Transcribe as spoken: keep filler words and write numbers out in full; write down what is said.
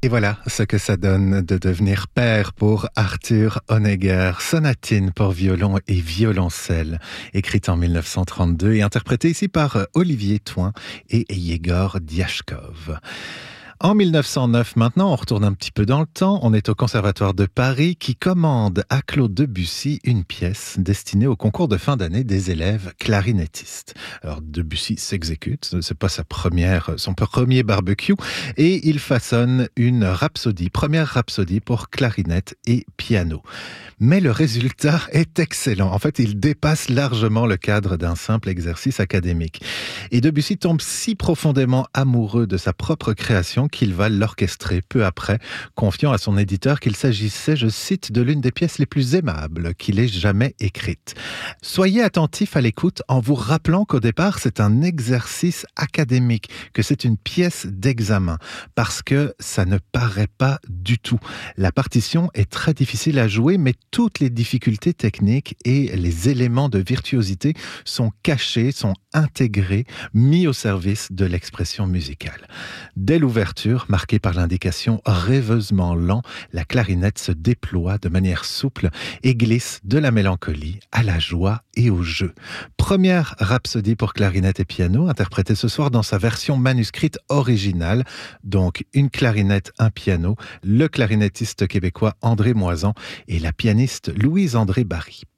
Et voilà ce que ça donne de devenir père pour Arthur Honegger. Sonatine pour violon et violoncelle, écrite en mille neuf cent trente-deux et interprétée ici par Olivier Thoin et Yegor Diachkov. En mille neuf cent neuf, maintenant, on retourne un petit peu dans le temps. On est au Conservatoire de Paris qui commande à Claude Debussy une pièce destinée au concours de fin d'année des élèves clarinettistes. Alors, Debussy s'exécute, c'est pas sa première, son premier barbecue, et il façonne une rhapsodie, première rhapsodie pour clarinette et piano. Mais le résultat est excellent. En fait, il dépasse largement le cadre d'un simple exercice académique. Et Debussy tombe si profondément amoureux de sa propre création qu'il va l'orchestrer peu après, confiant à son éditeur qu'il s'agissait, je cite, de l'une des pièces les plus aimables qu'il ait jamais écrites. Soyez attentifs à l'écoute en vous rappelant qu'au départ, c'est un exercice académique, que c'est une pièce d'examen, parce que ça ne paraît pas du tout. La partition est très difficile à jouer, mais toutes les difficultés techniques et les éléments de virtuosité sont cachés, sont intégrés, mis au service de l'expression musicale. Dès l'ouverture, marquée par l'indication rêveusement lent, la clarinette se déploie de manière souple et glisse de la mélancolie à la joie et au jeu. Première rhapsodie pour clarinette et piano, interprétée ce soir dans sa version manuscrite originale, donc une clarinette, un piano, le clarinettiste québécois André Moisan et la pianiste Louise-André Barry.